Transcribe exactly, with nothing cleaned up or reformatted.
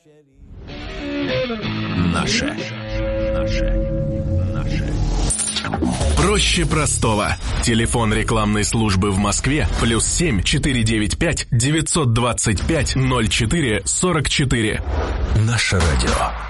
Наше. Наше. Наше. Проще простого. Телефон рекламной службы в Москве плюс семь четыре девять пять девятьсот двадцать пять ноль четыре сорок четыре. Наше радио.